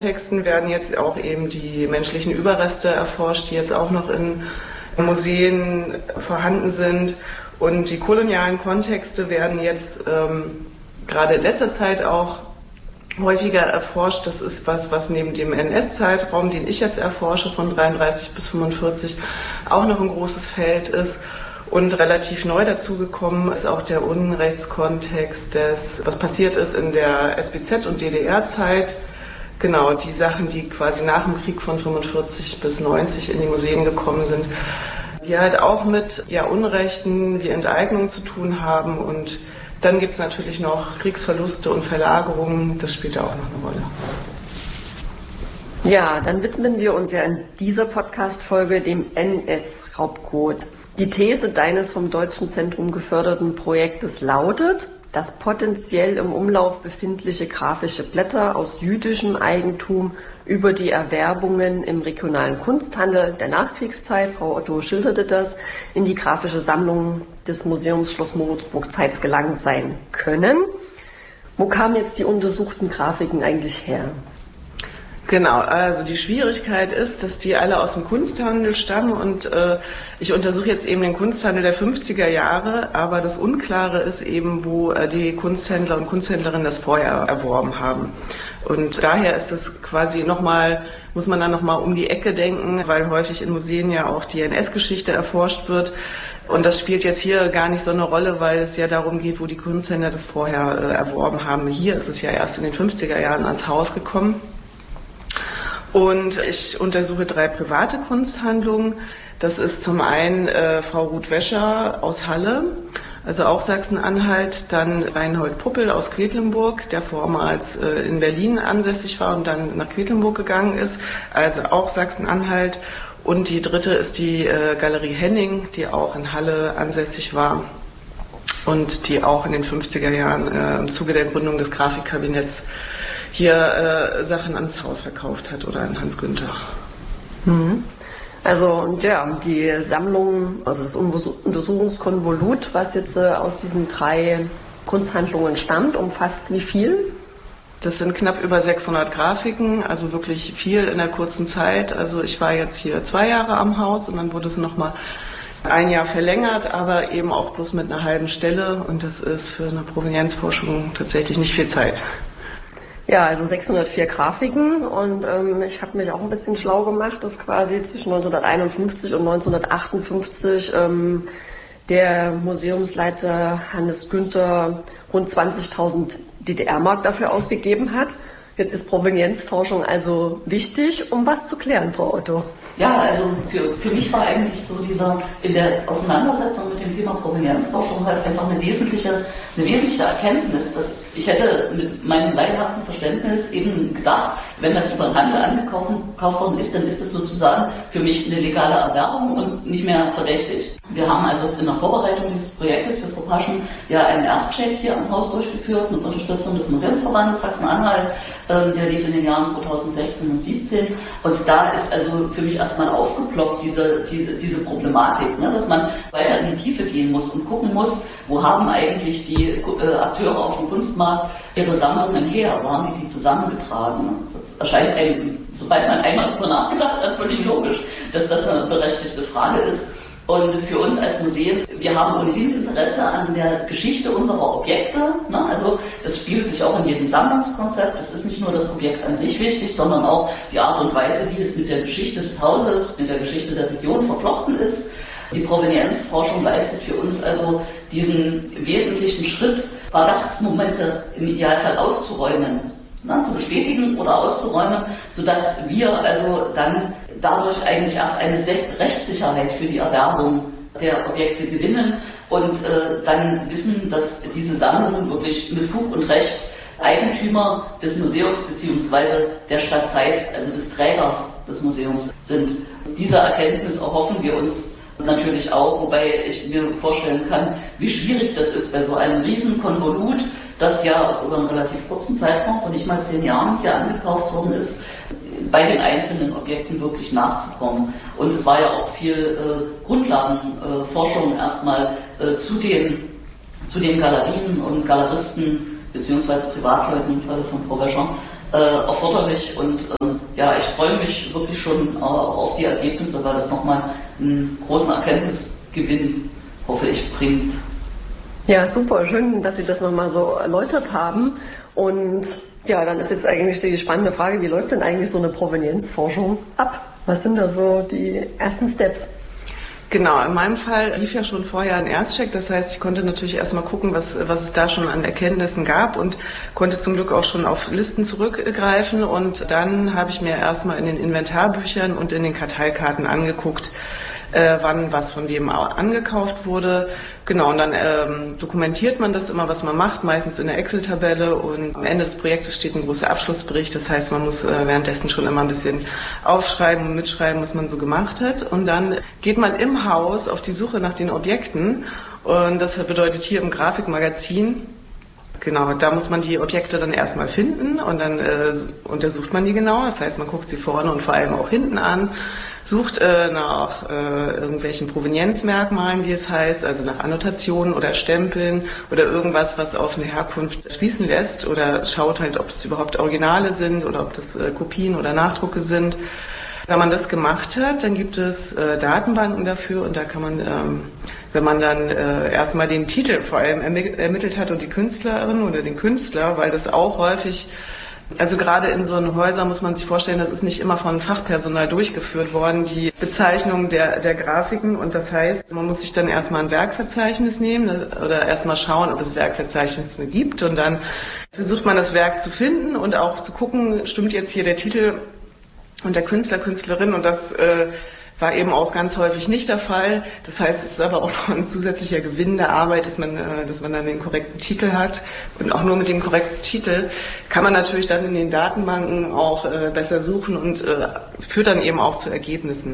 Texten werden jetzt auch eben die menschlichen Überreste erforscht, die jetzt auch noch in Museen vorhanden sind. Und die kolonialen Kontexte werden jetzt gerade in letzter Zeit auch häufiger erforscht. Das ist was neben dem NS-Zeitraum, den ich jetzt erforsche, von 33 bis 45, auch noch ein großes Feld ist. Und relativ neu dazugekommen ist auch der Unrechtskontext was passiert ist in der SBZ- und DDR-Zeit. Genau, die Sachen, die quasi nach dem Krieg von 45 bis 90 in die Museen gekommen sind, die halt auch mit Unrechten wie Enteignung zu tun haben. Und dann gibt es natürlich noch Kriegsverluste und Verlagerungen, das spielt ja auch noch eine Rolle. Ja, dann widmen wir uns ja in dieser Podcast-Folge dem NS-Raubcode. Die These deines vom Deutschen Zentrum geförderten Projektes lautet, dass potenziell im Umlauf befindliche grafische Blätter aus jüdischem Eigentum über die Erwerbungen im regionalen Kunsthandel der Nachkriegszeit, Frau Otto schilderte das, in die grafische Sammlung des Museums Schloss Moritzburg-Zeitz gelangt sein können. Wo kamen jetzt die untersuchten Grafiken eigentlich her? Genau, also die Schwierigkeit ist, dass die alle aus dem Kunsthandel stammen und ich untersuche jetzt eben den Kunsthandel der 50er Jahre, aber das Unklare ist eben, wo die Kunsthändler und Kunsthändlerinnen das vorher erworben haben. Und daher ist es quasi muss man dann nochmal um die Ecke denken, weil häufig in Museen ja auch die NS-Geschichte erforscht wird. Und das spielt jetzt hier gar nicht so eine Rolle, weil es ja darum geht, wo die Kunsthändler das vorher erworben haben. Hier ist es ja erst in den 50er Jahren ans Haus gekommen. Und ich untersuche 3 private Kunsthandlungen. Das ist zum einen Frau Ruth Wäscher aus Halle, also auch Sachsen-Anhalt, dann Reinhold Puppel aus Quedlinburg, der vormals in Berlin ansässig war und dann nach Quedlinburg gegangen ist, also auch Sachsen-Anhalt. Und die dritte ist die Galerie Henning, die auch in Halle ansässig war und die auch in den 50er Jahren im Zuge der Gründung des Grafikkabinetts hier Sachen ans Haus verkauft hat oder an Hans Günther. Also ja, die Sammlung, also das Untersuchungskonvolut, was jetzt aus diesen 3 Kunsthandlungen stammt, umfasst wie viel? Das sind knapp über 600 Grafiken, also wirklich viel in der kurzen Zeit. Also ich war jetzt hier 2 Jahre am Haus und dann wurde es nochmal 1 Jahr verlängert, aber eben auch bloß mit einer halben Stelle und das ist für eine Provenienzforschung tatsächlich nicht viel Zeit. Ja, also 604 Grafiken und ich habe mich auch ein bisschen schlau gemacht, dass quasi zwischen 1951 und 1958 der Museumsleiter Hannes Günther rund 20.000 DDR-Mark dafür ausgegeben hat. Jetzt ist Provenienzforschung also wichtig, um was zu klären, Frau Otto. Ja, also für mich war eigentlich so in der Auseinandersetzung mit dem Thema Provenienzforschung halt einfach eine wesentliche Erkenntnis, dass ich hätte mit meinem laienhaften Verständnis eben gedacht, wenn das über den Handel angekauft worden ist, dann ist es sozusagen für mich eine legale Erwerbung und nicht mehr verdächtig. Wir haben also in der Vorbereitung dieses Projektes für Frau Paschen ja einen Erstcheck hier am Haus durchgeführt mit Unterstützung des Museumsverbandes Sachsen-Anhalt. Der lief in den Jahren 2016 und 2017 und da ist also für mich erstmal aufgeploppt diese Problematik, ne, dass man weiter in die Tiefe gehen muss und gucken muss, wo haben eigentlich die Akteure auf dem Kunstmarkt ihre Sammlungen her, wo haben die zusammengetragen. Das erscheint einem, sobald man einmal darüber nachgedacht hat, völlig logisch, dass das eine berechtigte Frage ist. Und für uns als Museen, wir haben ohnehin Interesse an der Geschichte unserer Objekte. Ne? Also das spielt sich auch in jedem Sammlungskonzept. Es ist nicht nur das Objekt an sich wichtig, sondern auch die Art und Weise, wie es mit der Geschichte des Hauses, mit der Geschichte der Region verflochten ist. Die Provenienzforschung leistet für uns also diesen wesentlichen Schritt, Verdachtsmomente im Idealfall auszuräumen, ne? Zu bestätigen oder auszuräumen, sodass wir also dann dadurch eigentlich erst eine Rechtssicherheit für die Erwerbung der Objekte gewinnen und dann wissen, dass diese Sammlungen wirklich mit Fug und Recht Eigentümer des Museums bzw. der Stadt Zeitz, also des Trägers des Museums sind. Diese Erkenntnis erhoffen wir uns natürlich auch, wobei ich mir vorstellen kann, wie schwierig das ist bei so einem riesen Konvolut, das ja auch über einen relativ kurzen Zeitraum von nicht mal 10 Jahren hier angekauft worden ist, bei den einzelnen Objekten wirklich nachzukommen. Und es war ja auch viel Grundlagenforschung erstmal zu den Galerien und Galeristen beziehungsweise Privatleuten im Falle von Frau Wäscher erforderlich und ja, ich freue mich wirklich schon auf die Ergebnisse, weil das nochmal einen großen Erkenntnisgewinn, hoffe ich, bringt. Ja, super, schön, dass Sie das nochmal so erläutert haben. Und ja, dann ist jetzt eigentlich die spannende Frage, wie läuft denn eigentlich so eine Provenienzforschung ab? Was sind da so die ersten Steps? Genau, in meinem Fall lief ja schon vorher ein Erstcheck, das heißt, ich konnte natürlich erstmal gucken, was es da schon an Erkenntnissen gab und konnte zum Glück auch schon auf Listen zurückgreifen und dann habe ich mir erstmal in den Inventarbüchern und in den Karteikarten angeguckt, wann was von wem angekauft wurde. Genau, und dann dokumentiert man das immer, was man macht, meistens in der Excel-Tabelle und am Ende des Projektes steht ein großer Abschlussbericht. Das heißt, man muss währenddessen schon immer ein bisschen aufschreiben und mitschreiben, was man so gemacht hat. Und dann geht man im Haus auf die Suche nach den Objekten und das bedeutet hier im Grafikmagazin, genau, da muss man die Objekte dann erstmal finden und dann untersucht man die genau. Das heißt, man guckt sie vorne und vor allem auch hinten an. Sucht nach irgendwelchen Provenienzmerkmalen, wie es heißt, also nach Annotationen oder Stempeln oder irgendwas, was auf eine Herkunft schließen lässt oder schaut halt, ob es überhaupt Originale sind oder ob das Kopien oder Nachdrucke sind. Wenn man das gemacht hat, dann gibt es Datenbanken dafür und da kann man, wenn man dann erstmal den Titel vor allem ermittelt hat und die Künstlerin oder den Künstler, weil das auch häufig, also gerade in so einen Häusern muss man sich vorstellen, das ist nicht immer von Fachpersonal durchgeführt worden, die Bezeichnung der Grafiken. Und das heißt, man muss sich dann erstmal ein Werkverzeichnis nehmen oder erstmal schauen, ob es Werkverzeichnisse gibt. Und dann versucht man das Werk zu finden und auch zu gucken, stimmt jetzt hier der Titel und der Künstler, Künstlerin. Und das war eben auch ganz häufig nicht der Fall. Das heißt, es ist aber auch noch ein zusätzlicher Gewinn der Arbeit, dass man dann den korrekten Titel hat. Und auch nur mit dem korrekten Titel kann man natürlich dann in den Datenbanken auch besser suchen und führt dann eben auch zu Ergebnissen.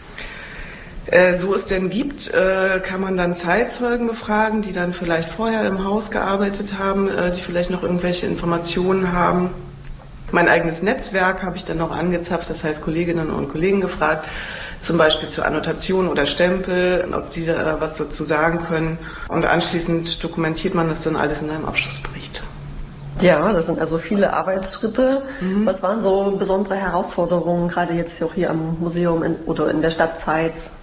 So es denn gibt, kann man dann Zeitzeugen befragen, die dann vielleicht vorher im Haus gearbeitet haben, die vielleicht noch irgendwelche Informationen haben. Mein eigenes Netzwerk habe ich dann noch angezapft, das heißt Kolleginnen und Kollegen gefragt, zum Beispiel zur Annotation oder Stempel, ob die da was dazu sagen können. Und anschließend dokumentiert man das dann alles in einem Abschlussbericht. Ja, das sind also viele Arbeitsschritte. Was waren so besondere Herausforderungen, gerade jetzt auch hier am Museum oder in der Stadt Zeitz?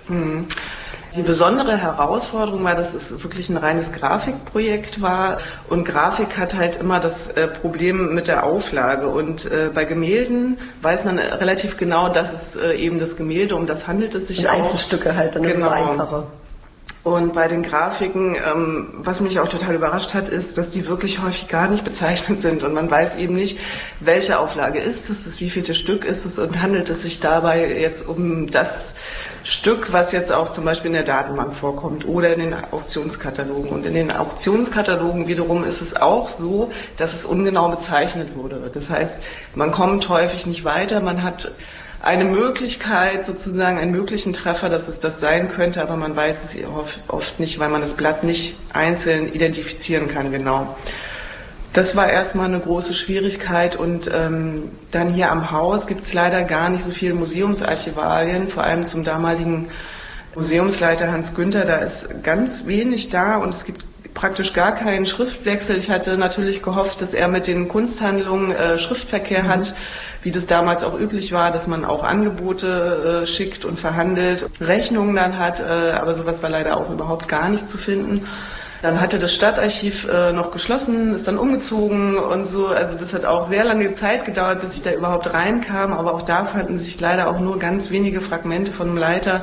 Die besondere Herausforderung war, dass es wirklich ein reines Grafikprojekt war und Grafik hat halt immer das Problem mit der Auflage und bei Gemälden weiß man relativ genau, dass es eben das Gemälde, um das handelt es sich auch. Einzelstücke halt, dann ist es einfacher. Und bei den Grafiken, was mich auch total überrascht hat, ist, dass die wirklich häufig gar nicht bezeichnet sind und man weiß eben nicht, welche Auflage ist es, das wievielte Stück ist es und handelt es sich dabei jetzt um das Stück, was jetzt auch zum Beispiel in der Datenbank vorkommt oder in den Auktionskatalogen. Und in den Auktionskatalogen wiederum ist es auch so, dass es ungenau bezeichnet wurde. Das heißt, man kommt häufig nicht weiter, man hat eine Möglichkeit, sozusagen einen möglichen Treffer, dass es das sein könnte, aber man weiß es oft nicht, weil man das Blatt nicht einzeln identifizieren kann, genau. Das war erstmal eine große Schwierigkeit und dann hier am Haus gibt es leider gar nicht so viele Museumsarchivalien, vor allem zum damaligen Museumsleiter Hans Günther, da ist ganz wenig da und es gibt praktisch gar keinen Schriftwechsel. Ich hatte natürlich gehofft, dass er mit den Kunsthandlungen Schriftverkehr hat, wie das damals auch üblich war, dass man auch Angebote schickt und verhandelt, Rechnungen dann hat, aber sowas war leider auch überhaupt gar nicht zu finden. Dann hatte das Stadtarchiv noch geschlossen, ist dann umgezogen und so. Also das hat auch sehr lange Zeit gedauert, bis ich da überhaupt reinkam. Aber auch da fanden sich leider auch nur ganz wenige Fragmente von einem Leiter,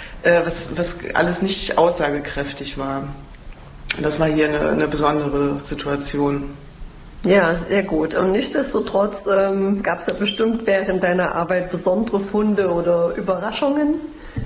was alles nicht aussagekräftig war. Das war hier eine besondere Situation. Ja, sehr gut. Und nichtsdestotrotz gab es ja bestimmt während deiner Arbeit besondere Funde oder Überraschungen.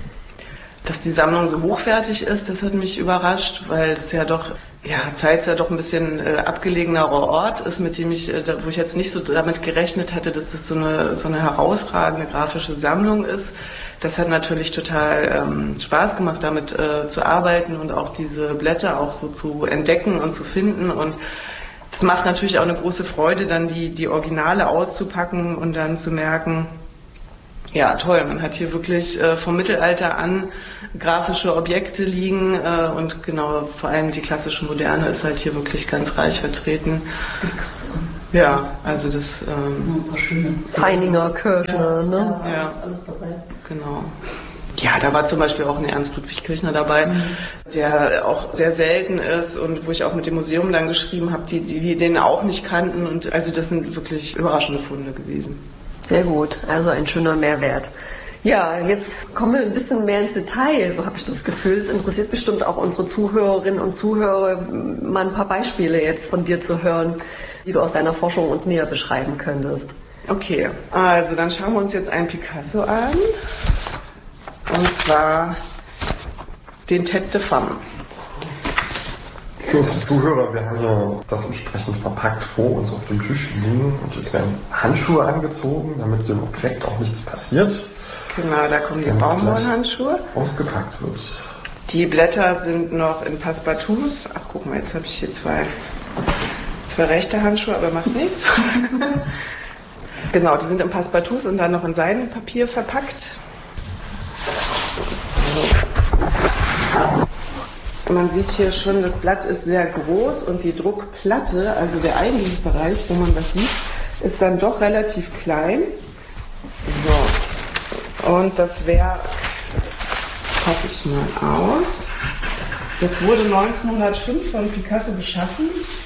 Dass die Sammlung so hochwertig ist, das hat mich überrascht, weil das ja doch, Zeitz ja doch ein bisschen abgelegenerer Ort ist, mit dem wo ich jetzt nicht so damit gerechnet hatte, dass das so eine herausragende grafische Sammlung ist. Das hat natürlich total Spaß gemacht, damit zu arbeiten und auch diese Blätter auch so zu entdecken und zu finden. Und das macht natürlich auch eine große Freude, dann die Originale auszupacken und dann zu merken, Ja, toll. Man hat hier wirklich vom Mittelalter an grafische Objekte liegen und genau, vor allem die klassische Moderne ist halt hier wirklich ganz reich vertreten. Ja, also das... Feininger, Kirchner, ne? Ja, alles dabei. Genau. Ja, da war zum Beispiel auch ein Ernst Ludwig Kirchner dabei, der auch sehr selten ist und wo ich auch mit dem Museum dann geschrieben habe, die den auch nicht kannten. Und also das sind wirklich überraschende Funde gewesen. Sehr gut, also ein schöner Mehrwert. Ja, jetzt kommen wir ein bisschen mehr ins Detail, so habe ich das Gefühl. Es interessiert bestimmt auch unsere Zuhörerinnen und Zuhörer, mal ein paar Beispiele jetzt von dir zu hören, die du aus deiner Forschung uns näher beschreiben könntest. Okay, also dann schauen wir uns jetzt einen Picasso an. Und zwar den Tête de Femme. Für unsere Zuhörer, wir haben hier das entsprechend verpackt vor uns auf dem Tisch liegen. Und jetzt werden Handschuhe angezogen, damit dem Objekt auch nichts passiert. Genau, da kommen die Baumwollhandschuhe. Ausgepackt wird. Die Blätter sind noch in Passepartouts. Ach, guck mal, jetzt habe ich hier zwei rechte Handschuhe, aber macht nichts. Genau, die sind in Passepartouts und dann noch in Seidenpapier verpackt. Man sieht hier schon, das Blatt ist sehr groß und die Druckplatte, also der eigentliche Bereich, wo man das sieht, ist dann doch relativ klein. So, und das Werk packe ich mal aus. Das wurde 1905 von Picasso geschaffen.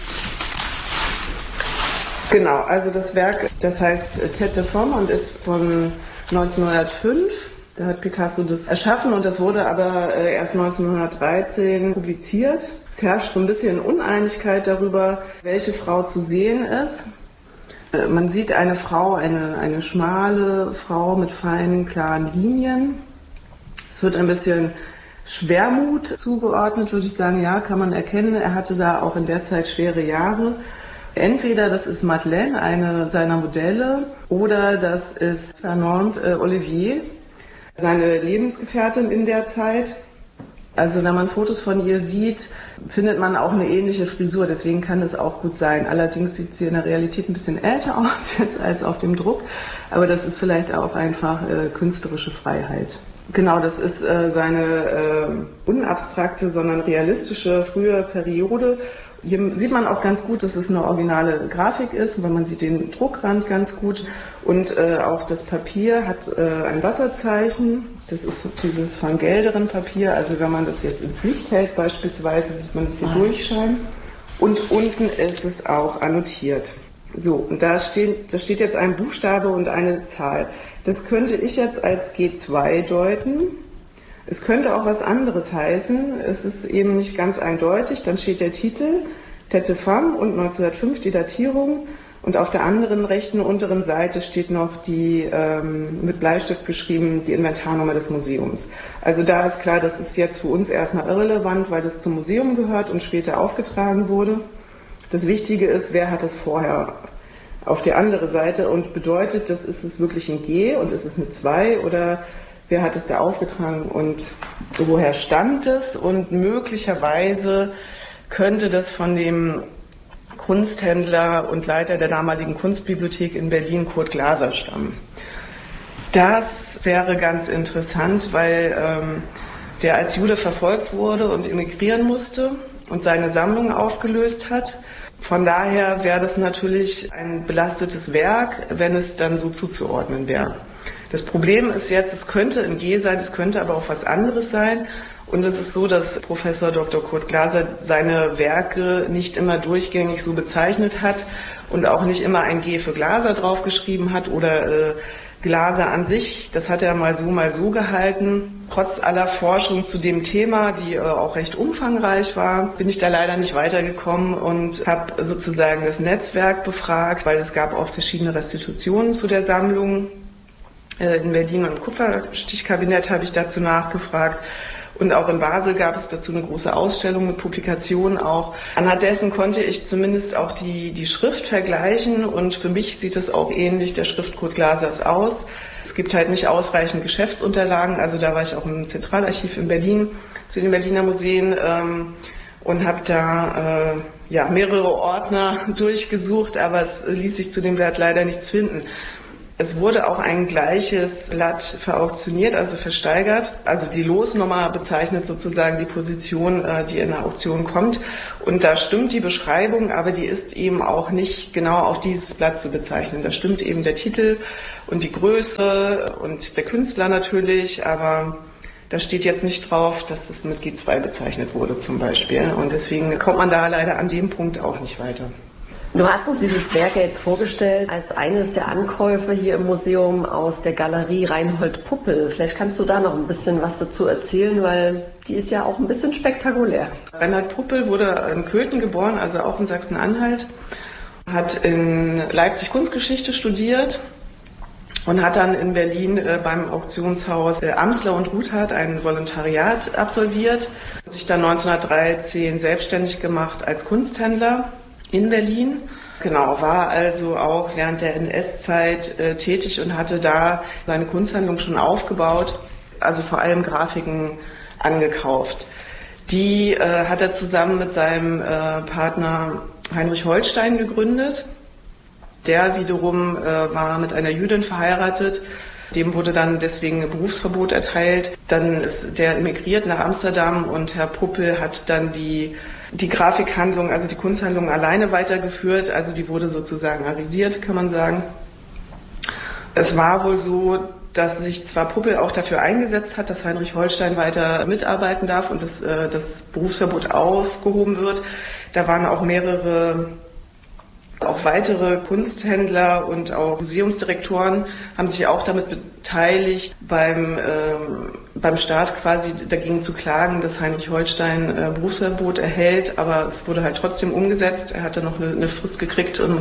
Genau, also das Werk, das heißt Tête de Femme und ist von 1905. Da hat Picasso das erschaffen und das wurde aber erst 1913 publiziert. Es herrscht so ein bisschen Uneinigkeit darüber, welche Frau zu sehen ist. Man sieht eine Frau, eine schmale Frau mit feinen, klaren Linien. Es wird ein bisschen Schwermut zugeordnet, würde ich sagen. Ja, kann man erkennen. Er hatte da auch in der Zeit schwere Jahre. Entweder das ist Madeleine, eine seiner Modelle, oder das ist Fernande Olivier, seine Lebensgefährtin in der Zeit. Also wenn man Fotos von ihr sieht, findet man auch eine ähnliche Frisur, deswegen kann es auch gut sein. Allerdings sieht sie in der Realität ein bisschen älter aus jetzt als auf dem Druck, aber das ist vielleicht auch einfach künstlerische Freiheit. Genau, das ist seine unabstrakte, sondern realistische frühe Periode. Hier sieht man auch ganz gut, dass es eine originale Grafik ist, weil man sieht den Druckrand ganz gut und auch das Papier hat ein Wasserzeichen. Das ist dieses Van Gelderen Papier, also wenn man das jetzt ins Licht hält beispielsweise, sieht man das hier durchscheinen. Und unten ist es auch annotiert. So, und da steht jetzt ein Buchstabe und eine Zahl. Das könnte ich jetzt als G2 deuten. Es könnte auch was anderes heißen. Es ist eben nicht ganz eindeutig. Dann steht der Titel, Tête de Femme und 1905 die Datierung. Und auf der anderen rechten unteren Seite steht noch die, mit Bleistift geschrieben, die Inventarnummer des Museums. Also da ist klar, das ist jetzt für uns erstmal irrelevant, weil das zum Museum gehört und später aufgetragen wurde. Das Wichtige ist, wer hat es vorher auf die andere Seite und bedeutet, das ist es wirklich ein G und ist es eine 2 oder wer hat es da aufgetragen und woher stammt es? Und möglicherweise könnte das von dem Kunsthändler und Leiter der damaligen Kunstbibliothek in Berlin, Kurt Glaser, stammen. Das wäre ganz interessant, weil der als Jude verfolgt wurde und emigrieren musste und seine Sammlung aufgelöst hat. Von daher wäre das natürlich ein belastetes Werk, wenn es dann so zuzuordnen wäre. Das Problem ist jetzt, es könnte ein G sein, es könnte aber auch was anderes sein. Und es ist so, dass Professor Dr. Kurt Glaser seine Werke nicht immer durchgängig so bezeichnet hat und auch nicht immer ein G für Glaser draufgeschrieben hat oder Glaser an sich. Das hat er mal so gehalten. Trotz aller Forschung zu dem Thema, die auch recht umfangreich war, bin ich da leider nicht weitergekommen und habe sozusagen das Netzwerk befragt, weil es gab auch verschiedene Restitutionen zu der Sammlung. In Berlin und im Kupferstichkabinett habe ich dazu nachgefragt. Und auch in Basel gab es dazu eine große Ausstellung mit Publikationen auch. Anhand dessen konnte ich zumindest auch die Schrift vergleichen und für mich sieht es auch ähnlich der Schrift Kurt Glasers aus. Es gibt halt nicht ausreichend Geschäftsunterlagen, also da war ich auch im Zentralarchiv in Berlin zu den Berliner Museen und habe da mehrere Ordner durchgesucht, aber es ließ sich zu dem Blatt leider nichts finden. Es wurde auch ein gleiches Blatt verauktioniert, also versteigert. Also die Losnummer bezeichnet sozusagen die Position, die in der Auktion kommt. Und da stimmt die Beschreibung, aber die ist eben auch nicht genau auf dieses Blatt zu bezeichnen. Da stimmt eben der Titel und die Größe und der Künstler natürlich, aber da steht jetzt nicht drauf, dass es mit G2 bezeichnet wurde zum Beispiel. Und deswegen kommt man da leider an dem Punkt auch nicht weiter. Du hast uns dieses Werk ja jetzt vorgestellt als eines der Ankäufe hier im Museum aus der Galerie Reinhold Puppel. Vielleicht kannst du da noch ein bisschen was dazu erzählen, weil die ist ja auch ein bisschen spektakulär. Reinhold Puppel wurde in Köthen geboren, also auch in Sachsen-Anhalt, hat in Leipzig Kunstgeschichte studiert und hat dann in Berlin beim Auktionshaus Amsler und Ruthardt ein Volontariat absolviert, sich dann 1913 selbstständig gemacht als Kunsthändler in Berlin. Genau, war also auch während der NS-Zeit tätig und hatte da seine Kunsthandlung schon aufgebaut, also vor allem Grafiken angekauft. Die hat er zusammen mit seinem Partner Heinrich Holstein gegründet. Der wiederum war mit einer Jüdin verheiratet. Dem wurde dann deswegen ein Berufsverbot erteilt. Dann ist der emigriert nach Amsterdam und Herr Puppel hat dann die Grafikhandlung, also die Kunsthandlung alleine weitergeführt. Also die wurde sozusagen arisiert, kann man sagen. Es war wohl so, dass sich zwar Puppel auch dafür eingesetzt hat, dass Heinrich Holstein weiter mitarbeiten darf und das Berufsverbot aufgehoben wird. Da waren auch auch weitere Kunsthändler und auch Museumsdirektoren haben sich auch damit beteiligt, beim Staat quasi dagegen zu klagen, dass Heinrich Holstein Berufsverbot erhält, aber es wurde halt trotzdem umgesetzt. Er hatte noch eine Frist gekriegt und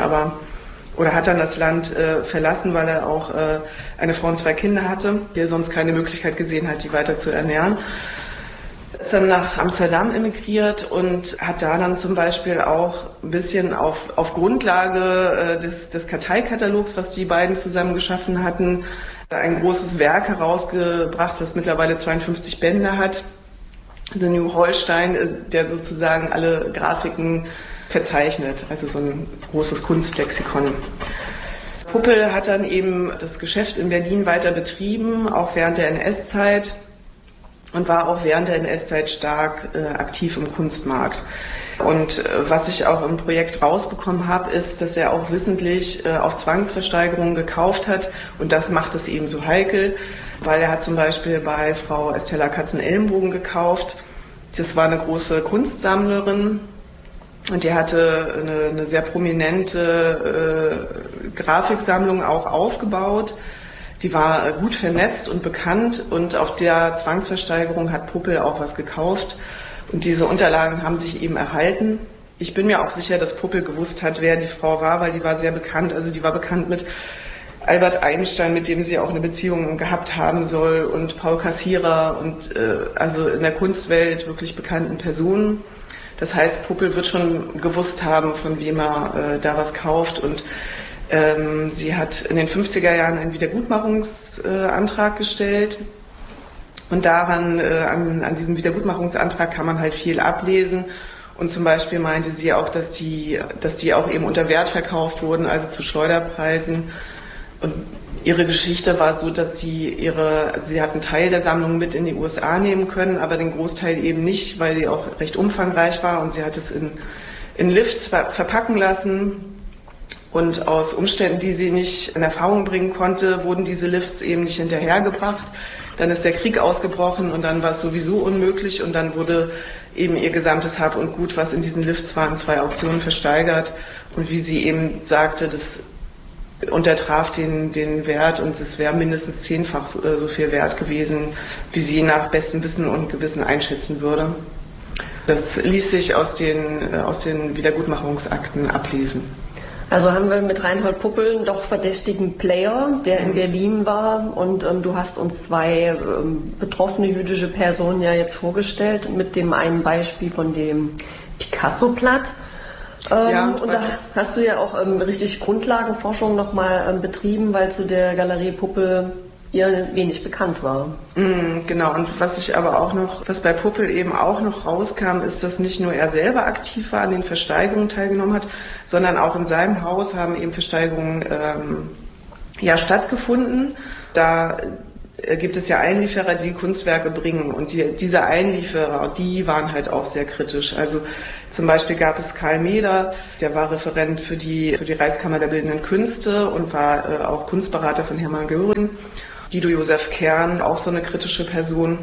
hat dann das Land verlassen, weil er auch eine Frau und 2 Kinder hatte, die er sonst keine Möglichkeit gesehen hat, die weiter zu ernähren. Ist dann nach Amsterdam emigriert und hat da dann zum Beispiel auch ein bisschen auf Grundlage des Karteikatalogs, was die beiden zusammen geschaffen hatten, ein großes Werk herausgebracht, das mittlerweile 52 Bände hat. The New Holstein, der sozusagen alle Grafiken verzeichnet, also so ein großes Kunstlexikon. Puppel hat dann eben das Geschäft in Berlin weiter betrieben, auch während der NS-Zeit. Und war auch während der NS-Zeit stark aktiv im Kunstmarkt. Und was ich auch im Projekt rausbekommen habe, ist, dass er auch wissentlich auf Zwangsversteigerungen gekauft hat. Und das macht es eben so heikel, weil er hat zum Beispiel bei Frau Estella Katzenellenbogen gekauft. Das war eine große Kunstsammlerin und die hatte eine sehr prominente Grafiksammlung auch aufgebaut. Die war gut vernetzt und bekannt und auf der Zwangsversteigerung hat Puppel auch was gekauft und diese Unterlagen haben sich eben erhalten. Ich bin mir auch sicher, dass Puppel gewusst hat, wer die Frau war, weil die war sehr bekannt. Also die war bekannt mit Albert Einstein, mit dem sie auch eine Beziehung gehabt haben soll, und Paul Kassierer und also in der Kunstwelt wirklich bekannten Personen. Das heißt, Puppel wird schon gewusst haben, von wem er da was kauft, und sie hat in den 50er Jahren einen Wiedergutmachungsantrag gestellt und daran, an diesem Wiedergutmachungsantrag kann man halt viel ablesen, und zum Beispiel meinte sie auch, dass die auch eben unter Wert verkauft wurden, also zu Schleuderpreisen, und ihre Geschichte war so, dass sie hat einen Teil der Sammlung mit in die USA nehmen können, aber den Großteil eben nicht, weil die auch recht umfangreich war, und sie hat es in Lifts verpacken lassen. Und aus Umständen, die sie nicht in Erfahrung bringen konnte, wurden diese Lifts eben nicht hinterhergebracht. Dann ist der Krieg ausgebrochen und dann war es sowieso unmöglich, und dann wurde eben ihr gesamtes Hab und Gut, was in diesen Lifts war, in 2 Auktionen versteigert. Und wie sie eben sagte, das untertraf den Wert, und es wäre mindestens 10-fach so viel wert gewesen, wie sie nach bestem Wissen und Gewissen einschätzen würde. Das ließ sich aus den Wiedergutmachungsakten ablesen. Also haben wir mit Reinhold Puppel einen doch verdächtigen Player, der in Berlin war, und du hast uns 2 betroffene jüdische Personen ja jetzt vorgestellt, mit dem einen Beispiel von dem Picasso-Platt. Und da hast du ja auch richtig Grundlagenforschung nochmal betrieben, weil zu der Galerie Puppel ihr wenig bekannt war. Genau, und was bei Puppel eben auch noch rauskam, ist, dass nicht nur er selber aktiv war, an den Versteigerungen teilgenommen hat, sondern auch in seinem Haus haben eben Versteigerungen ja stattgefunden. Da gibt es ja Einlieferer, die Kunstwerke bringen und diese Einlieferer, die waren halt auch sehr kritisch. Also zum Beispiel gab es Karl Meder, der war Referent für die Reichskammer der Bildenden Künste und war auch Kunstberater von Hermann Göring. Guido Josef Kern, auch so eine kritische Person,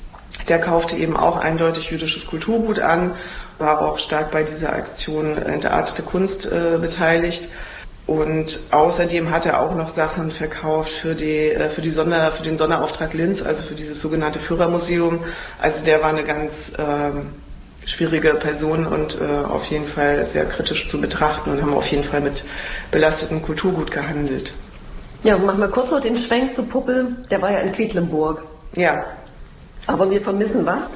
der kaufte eben auch eindeutig jüdisches Kulturgut an, war auch stark bei dieser Aktion Entartete Kunst beteiligt. Und außerdem hat er auch noch Sachen verkauft für den Sonderauftrag Linz, also für dieses sogenannte Führermuseum. Also der war eine ganz schwierige Person und auf jeden Fall sehr kritisch zu betrachten und haben auf jeden Fall mit belastetem Kulturgut gehandelt. Ja, machen wir kurz noch den Schwenk zu Puppel. Der war ja in Quedlinburg. Ja. Aber wir vermissen was?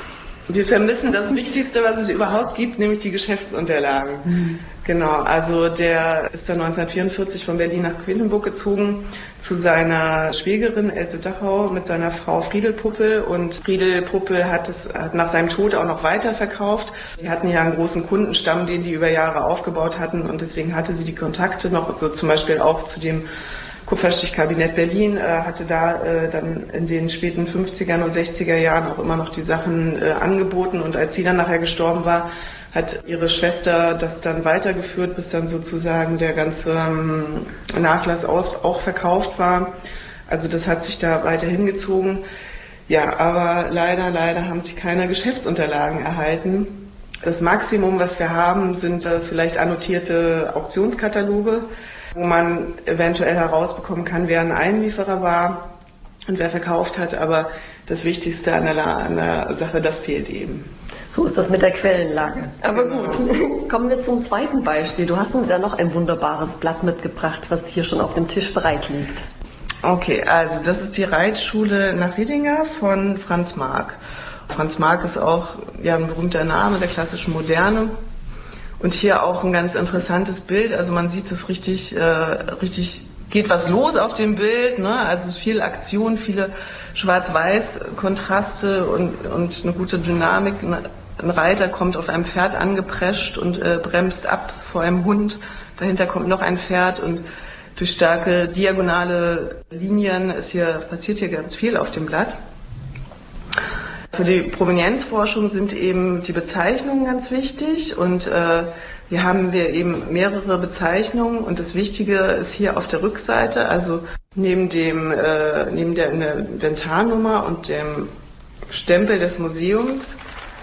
Wir vermissen das Wichtigste, was es überhaupt gibt, nämlich die Geschäftsunterlagen. Mhm. Genau, also der ist dann 1944 von Berlin nach Quedlinburg gezogen zu seiner Schwägerin Else Dachau mit seiner Frau Friedel Puppel. Und Friedel Puppel hat nach seinem Tod auch noch weiterverkauft. Die hatten ja einen großen Kundenstamm, den die über Jahre aufgebaut hatten. Und deswegen hatte sie die Kontakte noch, so zum Beispiel auch zu dem Kupferstichkabinett Berlin, hatte da dann in den späten 50er und 60er Jahren auch immer noch die Sachen angeboten. Und als sie dann nachher gestorben war, hat ihre Schwester das dann weitergeführt, bis dann sozusagen der ganze Nachlass auch verkauft war. Also das hat sich da weiter hingezogen. Ja, aber leider haben sie keine Geschäftsunterlagen erhalten. Das Maximum, was wir haben, sind vielleicht annotierte Auktionskataloge, wo man eventuell herausbekommen kann, wer ein Einlieferer war und wer verkauft hat. Aber das Wichtigste an der Sache, das fehlt eben. So ist das mit der Quellenlage. Aber gut, kommen wir zum zweiten Beispiel. Du hast uns ja noch ein wunderbares Blatt mitgebracht, was hier schon auf dem Tisch bereit liegt. Okay, also das ist die Reitschule nach Riedinger von Franz Marc. Franz Marc ist auch ein berühmter Name der klassischen Moderne. Und hier auch ein ganz interessantes Bild. Also man sieht es richtig geht was los auf dem Bild. Ne? Also viel Aktion, viele Schwarz-Weiß-Kontraste und eine gute Dynamik. Ein Reiter kommt auf einem Pferd angeprescht und bremst ab vor einem Hund. Dahinter kommt noch ein Pferd und durch starke diagonale Linien passiert hier ganz viel auf dem Blatt. Für die Provenienzforschung sind eben die Bezeichnungen ganz wichtig und hier haben wir eben mehrere Bezeichnungen und das Wichtige ist hier auf der Rückseite, also neben der Inventarnummer und dem Stempel des Museums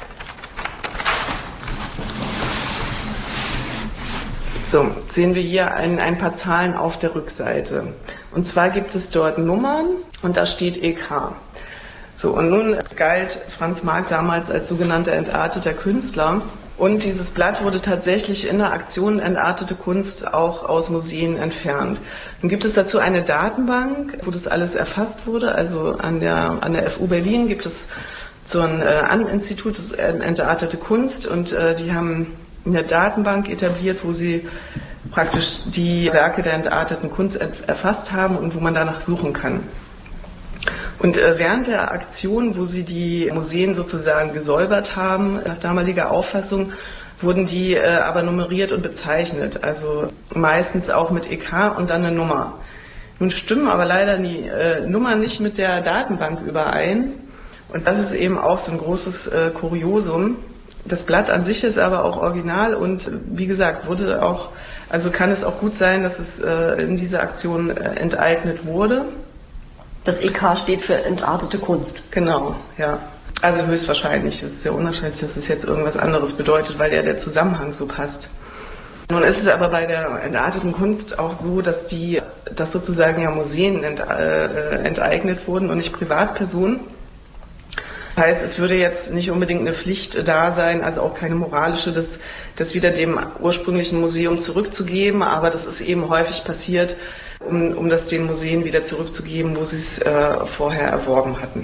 sehen wir hier ein paar Zahlen auf der Rückseite. Und zwar gibt es dort Nummern und da steht EK. Und nun galt Franz Marc damals als sogenannter entarteter Künstler. Und dieses Blatt wurde tatsächlich in der Aktion Entartete Kunst auch aus Museen entfernt. Nun gibt es dazu eine Datenbank, wo das alles erfasst wurde. Also an der FU Berlin gibt es so ein An-Institut, das Entartete Kunst. Und die haben eine Datenbank etabliert, wo sie praktisch die Werke der entarteten Kunst erfasst haben und wo man danach suchen kann. Und während der Aktion, wo sie die Museen sozusagen gesäubert haben, nach damaliger Auffassung, wurden die aber nummeriert und bezeichnet. Also meistens auch mit EK und dann eine Nummer. Nun stimmen aber leider die Nummern nicht mit der Datenbank überein. Und das ist eben auch so ein großes Kuriosum. Das Blatt an sich ist aber auch original und wie gesagt, kann es auch gut sein, dass es in dieser Aktion enteignet wurde. Das EK steht für Entartete Kunst. Genau, ja. Also höchstwahrscheinlich. Es ist sehr unwahrscheinlich, dass es jetzt irgendwas anderes bedeutet, weil ja der Zusammenhang so passt. Nun ist es aber bei der entarteten Kunst auch so, dass sozusagen ja Museen enteignet wurden und nicht Privatpersonen. Das heißt, es würde jetzt nicht unbedingt eine Pflicht da sein, also auch keine moralische, das wieder dem ursprünglichen Museum zurückzugeben, aber das ist eben häufig passiert, um das den Museen wieder zurückzugeben, wo sie es vorher erworben hatten.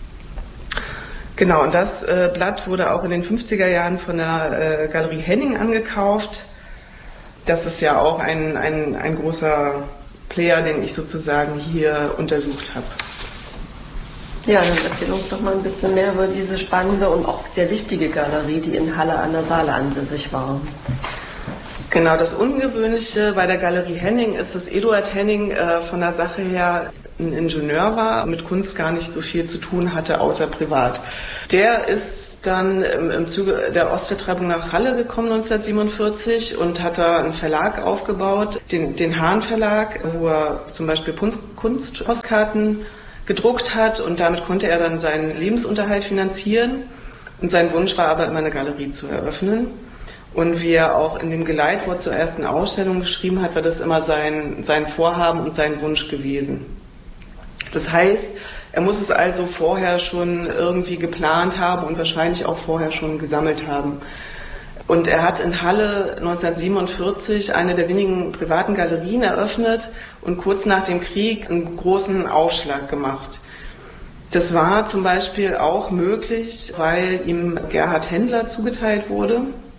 Genau, und das Blatt wurde auch in den 50er Jahren von der Galerie Henning angekauft. Das ist ja auch ein großer Player, den ich sozusagen hier untersucht habe. Ja, dann erzähl uns doch mal ein bisschen mehr über diese spannende und auch sehr wichtige Galerie, die in Halle an der Saale ansässig war. Genau, das Ungewöhnliche bei der Galerie Henning ist, dass Eduard Henning von der Sache her ein Ingenieur war, mit Kunst gar nicht so viel zu tun hatte, außer privat. Der ist dann im Zuge der Ostvertreibung nach Halle gekommen 1947 und hat da einen Verlag aufgebaut, den Hahn Verlag, wo er zum Beispiel Kunstpostkarten gedruckt hat, und damit konnte er dann seinen Lebensunterhalt finanzieren. Und sein Wunsch war aber immer, eine Galerie zu eröffnen. Und wie er auch in dem Geleitwort zur ersten Ausstellung geschrieben hat, war das immer sein Vorhaben und sein Wunsch gewesen. Das heißt, er muss es also vorher schon irgendwie geplant haben und wahrscheinlich auch vorher schon gesammelt haben. Und er hat in Halle 1947 eine der wenigen privaten Galerien eröffnet und kurz nach dem Krieg einen großen Aufschlag gemacht. Das war zum Beispiel auch möglich, weil ihm Gerhard Händler zugeteilt wurde.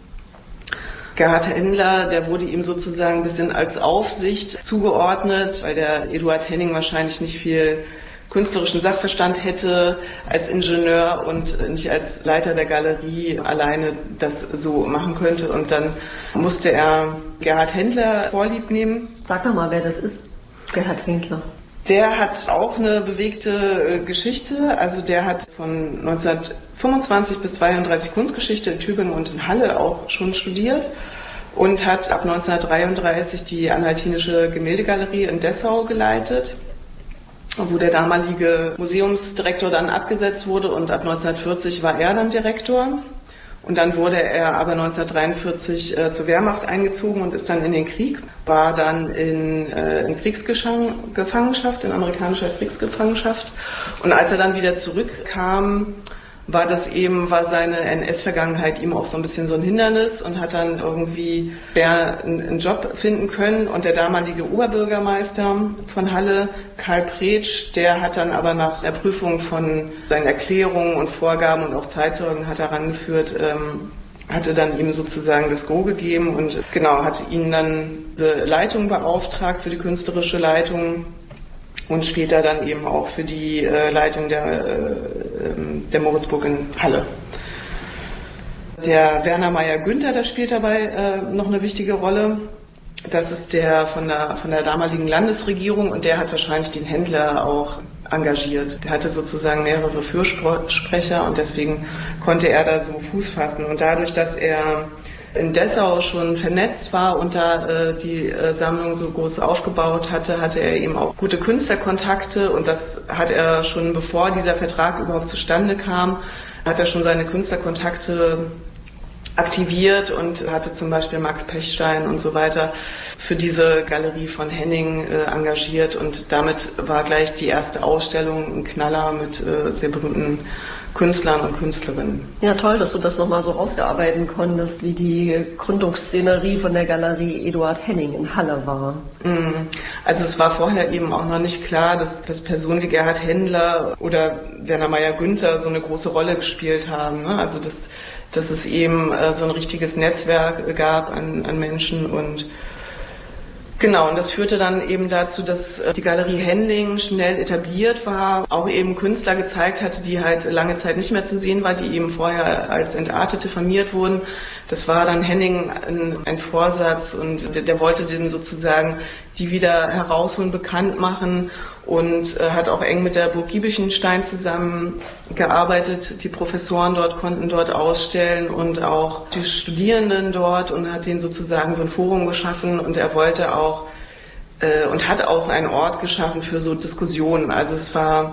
Gerhard Händler, der wurde ihm sozusagen ein bisschen als Aufsicht zugeordnet, weil der Eduard Henning wahrscheinlich nicht viel künstlerischen Sachverstand hätte als Ingenieur und nicht als Leiter der Galerie alleine das so machen könnte. Und dann musste er Gerhard Händler vorlieb nehmen. Sag doch mal, wer das ist, Gerhard Händler. Der hat auch eine bewegte Geschichte. Also der hat von 1925 bis 1932 Kunstgeschichte in Tübingen und in Halle auch schon studiert und hat ab 1933 die Anhaltinische Gemäldegalerie in Dessau geleitet, wo der damalige Museumsdirektor dann abgesetzt wurde, und ab 1940 war er dann Direktor. Und dann wurde er aber 1943 zur Wehrmacht eingezogen und ist dann in den Krieg, war dann in Kriegsgefangenschaft, in amerikanischer Kriegsgefangenschaft. Und als er dann wieder zurückkam, war seine NS-Vergangenheit ihm auch so ein bisschen so ein Hindernis und hat dann irgendwie schwer einen Job finden können. Und der damalige Oberbürgermeister von Halle, Karl Pretsch, der hat dann aber nach der Prüfung von seinen Erklärungen und Vorgaben und auch Zeitzeugen hat er herangeführt, hatte dann ihm sozusagen das Go gegeben und genau, hatte ihn dann diese Leitung beauftragt, für die künstlerische Leitung. Und später dann eben auch für die Leitung der Moritzburg in Halle. Der Werner Meyer-Günther, der spielt dabei noch eine wichtige Rolle. Das ist der von der damaligen Landesregierung, und der hat wahrscheinlich den Händler auch engagiert. Der hatte sozusagen mehrere Fürsprecher und deswegen konnte er da so Fuß fassen. Und dadurch, dass er in Dessau schon vernetzt war und da die Sammlung so groß aufgebaut hatte, hatte er eben auch gute Künstlerkontakte, und das hat er schon, bevor dieser Vertrag überhaupt zustande kam, hat er schon seine Künstlerkontakte aktiviert und hatte zum Beispiel Max Pechstein und so weiter für diese Galerie von Henning engagiert, und damit war gleich die erste Ausstellung ein Knaller mit sehr berühmten Künstlern und Künstlerinnen. Ja, toll, dass du das nochmal so rausgearbeiten konntest, wie die Gründungsszenerie von der Galerie Eduard Henning in Halle war. Also es war vorher eben auch noch nicht klar, dass Personen wie Gerhard Händler oder Werner Meyer-Günther so eine große Rolle gespielt haben. Ne? Also dass es eben so ein richtiges Netzwerk gab an Menschen, und genau, und das führte dann eben dazu, dass die Galerie Henning schnell etabliert war, auch eben Künstler gezeigt hatte, die halt lange Zeit nicht mehr zu sehen waren, die eben vorher als Entartet diffamiert wurden. Das war dann Henning ein Vorsatz, und der wollte den sozusagen die wieder herausholen, bekannt machen, und hat auch eng mit der Burg Giebichenstein zusammengearbeitet. Die Professoren dort konnten dort ausstellen und auch die Studierenden dort, und hat denen sozusagen so ein Forum geschaffen, und er wollte auch und hat auch einen Ort geschaffen für so Diskussionen. Also es war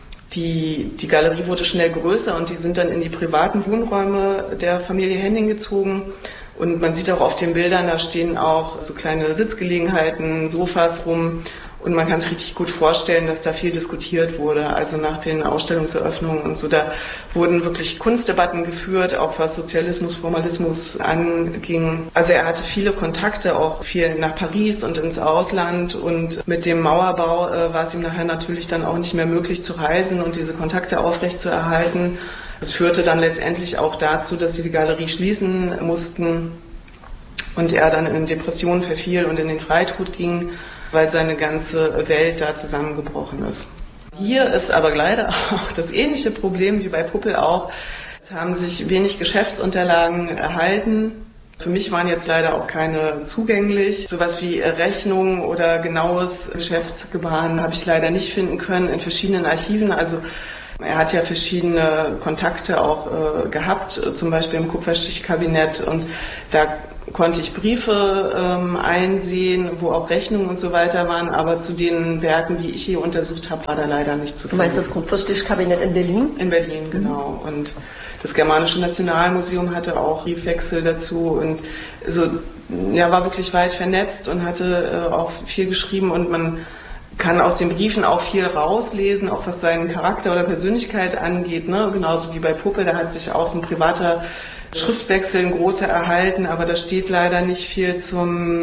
die Galerie wurde schnell größer, und die sind dann in die privaten Wohnräume der Familie Henning gezogen. Und man sieht auch auf den Bildern, da stehen auch so kleine Sitzgelegenheiten, Sofas rum. Und man kann sich richtig gut vorstellen, dass da viel diskutiert wurde. Also nach den Ausstellungseröffnungen und so, da wurden wirklich Kunstdebatten geführt, auch was Sozialismus, Formalismus anging. Also er hatte viele Kontakte, auch viel nach Paris und ins Ausland. Und mit dem Mauerbau war es ihm nachher natürlich dann auch nicht mehr möglich zu reisen und diese Kontakte aufrechtzuerhalten. Das führte dann letztendlich auch dazu, dass sie die Galerie schließen mussten und er dann in Depressionen verfiel und in den Freitod ging, weil seine ganze Welt da zusammengebrochen ist. Hier ist aber leider auch das ähnliche Problem wie bei Puppel auch. Es haben sich wenig Geschäftsunterlagen erhalten. Für mich waren jetzt leider auch keine zugänglich. Sowas wie Rechnungen oder genaues Geschäftsgebaren habe ich leider nicht finden können in verschiedenen Archiven. Also er hat ja verschiedene Kontakte auch gehabt, zum Beispiel im Kupferstichkabinett, und da konnte ich Briefe einsehen, wo auch Rechnungen und so weiter waren, aber zu den Werken, die ich hier untersucht habe, war da leider nicht zu finden. Du meinst das Kupferstichkabinett in Berlin? In Berlin, genau. Und das Germanische Nationalmuseum hatte auch Briefwechsel dazu und so, ja, war wirklich weit vernetzt und hatte auch viel geschrieben, und man kann aus den Briefen auch viel rauslesen, auch was seinen Charakter oder Persönlichkeit angeht, ne? Genauso wie bei Puppe, da hat sich auch ein privater Schriftwechsel, ein großer, erhalten, aber da steht leider nicht viel zu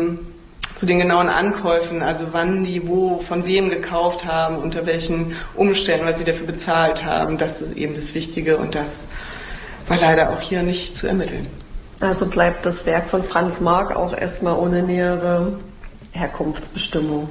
den genauen Ankäufen, also wann die wo von wem gekauft haben, unter welchen Umständen, was sie dafür bezahlt haben. Das ist eben das Wichtige, und das war leider auch hier nicht zu ermitteln. Also bleibt das Werk von Franz Marc auch erstmal ohne nähere Herkunftsbestimmung.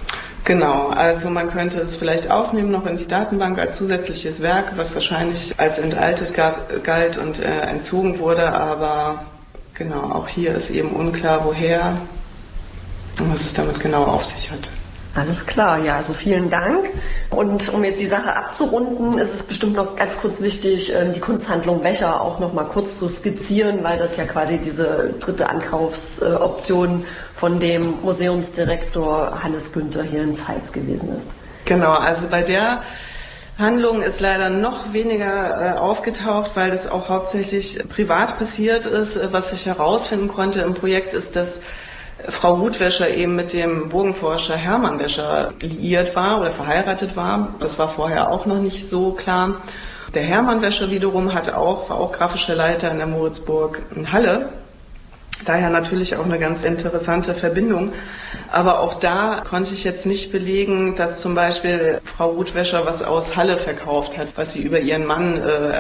Genau, also man könnte es vielleicht aufnehmen noch in die Datenbank als zusätzliches Werk, was wahrscheinlich als entaltet galt und entzogen wurde, aber genau, auch hier ist eben unklar, woher und was es damit genau auf sich hat. Alles klar, ja, also vielen Dank. Und um jetzt die Sache abzurunden, ist es bestimmt noch ganz kurz wichtig, die Kunsthandlung Wäscher auch noch mal kurz zu skizzieren, weil das ja quasi diese dritte Ankaufsoption von dem Museumsdirektor Hannes Günther hier in Zeitz gewesen ist. Genau, also bei der Handlung ist leider noch weniger aufgetaucht, weil das auch hauptsächlich privat passiert ist. Was ich herausfinden konnte im Projekt ist, dass Frau Ruth Wäscher eben mit dem Burgenforscher Hermann Wäscher liiert war oder verheiratet war. Das war vorher auch noch nicht so klar. Der Hermann Wäscher wiederum war auch grafischer Leiter in der Moritzburg in Halle. Daher natürlich auch eine ganz interessante Verbindung. Aber auch da konnte ich jetzt nicht belegen, dass zum Beispiel Frau Ruth Wäscher was aus Halle verkauft hat, was sie über ihren Mann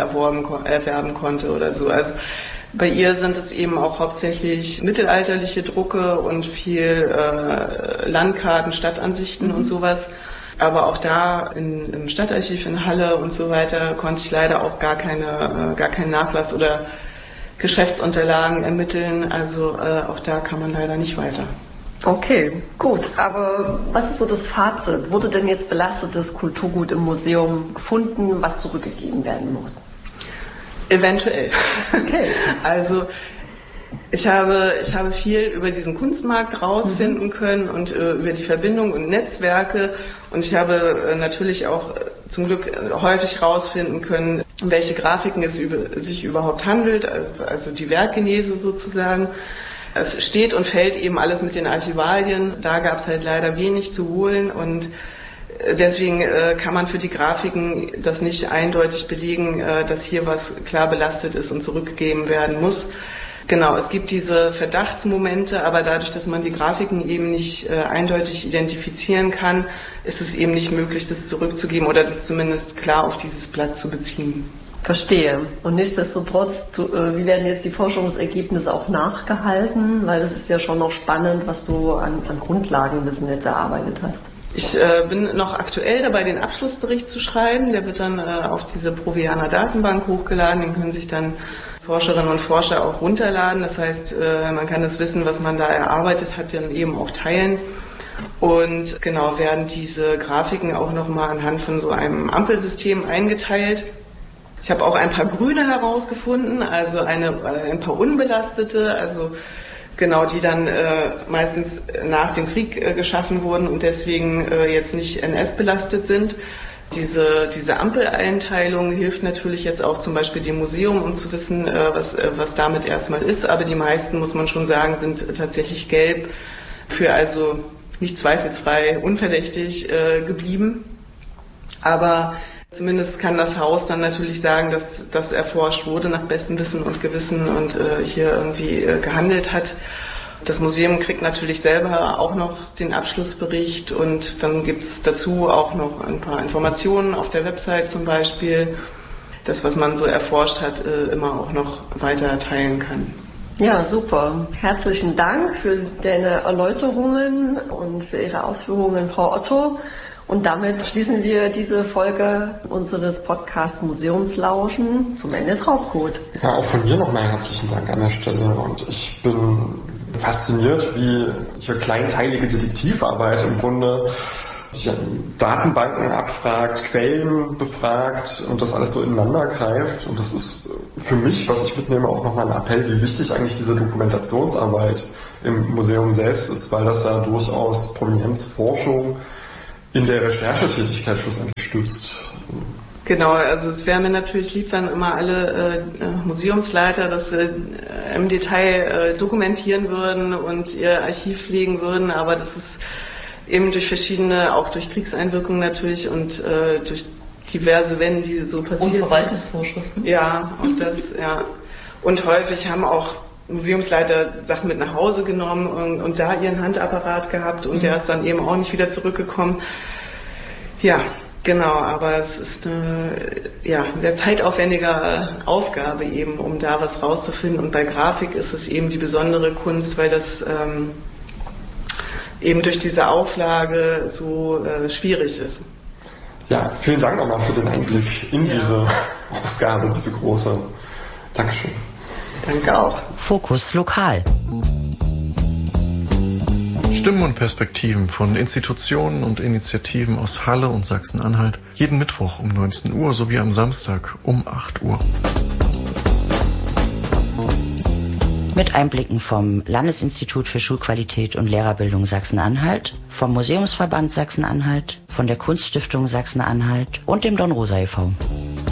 erwerben konnte oder so. Also bei ihr sind es eben auch hauptsächlich mittelalterliche Drucke und viel Landkarten, Stadtansichten und sowas. Aber auch da im Stadtarchiv in Halle und so weiter konnte ich leider auch gar keinen Nachlass oder Geschäftsunterlagen ermitteln. Also auch da kann man leider nicht weiter. Okay, gut. Aber was ist so das Fazit? Wurde denn jetzt belastetes Kulturgut im Museum gefunden, was zurückgegeben werden muss? Eventuell. Okay. Also ich habe viel über diesen Kunstmarkt rausfinden können und über die Verbindung und Netzwerke, und ich habe natürlich auch zum Glück häufig rausfinden können, um welche Grafiken es sich überhaupt handelt, also die Werkgenese sozusagen. Es steht und fällt eben alles mit den Archivalien. Da gab es halt leider wenig zu holen, und deswegen kann man für die Grafiken das nicht eindeutig belegen, dass hier was klar belastet ist und zurückgegeben werden muss. Genau, es gibt diese Verdachtsmomente, aber dadurch, dass man die Grafiken eben nicht eindeutig identifizieren kann, ist es eben nicht möglich, das zurückzugeben oder das zumindest klar auf dieses Blatt zu beziehen. Verstehe. Und nichtsdestotrotz, wie werden jetzt die Forschungsergebnisse auch nachgehalten? Weil es ist ja schon noch spannend, was du an Grundlagenwissen jetzt erarbeitet hast. Ich bin noch aktuell dabei, den Abschlussbericht zu schreiben. Der wird dann auf diese Proviana Datenbank hochgeladen. Den können sich dann Forscherinnen und Forscher auch runterladen. Das heißt, man kann das Wissen, was man da erarbeitet hat, dann eben auch teilen. Und genau, werden diese Grafiken auch nochmal anhand von so einem Ampelsystem eingeteilt. Ich habe auch ein paar grüne herausgefunden, also ein paar unbelastete, also genau, die dann meistens nach dem Krieg geschaffen wurden und deswegen jetzt nicht NS-belastet sind. Diese Ampeleinteilung hilft natürlich jetzt auch zum Beispiel dem Museum, um zu wissen, was damit erstmal ist. Aber die meisten, muss man schon sagen, sind tatsächlich gelb, für also nicht zweifelsfrei unverdächtig geblieben. Aber zumindest kann das Haus dann natürlich sagen, dass das erforscht wurde nach bestem Wissen und Gewissen und hier irgendwie gehandelt hat. Das Museum kriegt natürlich selber auch noch den Abschlussbericht und dann gibt es dazu auch noch ein paar Informationen auf der Website zum Beispiel, das, was man so erforscht hat, immer auch noch weiter teilen kann. Ja, super. Herzlichen Dank für deine Erläuterungen und für Ihre Ausführungen, Frau Otto. Und damit schließen wir diese Folge unseres Podcasts Museumslauschen zum NS-Raubcode. Ja, auch von mir nochmal herzlichen Dank an der Stelle. Und ich bin fasziniert, wie hier kleinteilige Detektivarbeit im Grunde Datenbanken abfragt, Quellen befragt und das alles so ineinander greift. Und das ist für mich, was ich mitnehme, auch nochmal ein Appell, wie wichtig eigentlich diese Dokumentationsarbeit im Museum selbst ist, weil das ja durchaus Provenienzforschung in der Recherchetätigkeit schlussendlich stützt. Genau, also es wäre mir natürlich lieb, wenn immer alle Museumsleiter das im Detail dokumentieren würden und ihr Archiv pflegen würden, aber das ist eben durch verschiedene, auch durch Kriegseinwirkungen natürlich und durch diverse Wände, die so passieren. Und Verwaltungsvorschriften. Ja, auch das, ja. Und häufig haben auch Museumsleiter Sachen mit nach Hause genommen und da ihren Handapparat gehabt und der ist dann eben auch nicht wieder zurückgekommen. Ja, genau, aber es ist eine zeitaufwendige Aufgabe eben, um da was rauszufinden. Und bei Grafik ist es eben die besondere Kunst, weil das eben durch diese Auflage so schwierig ist. Ja, vielen Dank nochmal für den Einblick in diese Aufgabe, diese große. Dankeschön. Danke auch. Fokus Lokal. Stimmen und Perspektiven von Institutionen und Initiativen aus Halle und Sachsen-Anhalt. Jeden Mittwoch um 19 Uhr sowie am Samstag um 8 Uhr. Mit Einblicken vom Landesinstitut für Schulqualität und Lehrerbildung Sachsen-Anhalt, vom Museumsverband Sachsen-Anhalt, von der Kunststiftung Sachsen-Anhalt und dem Dornrosa e.V.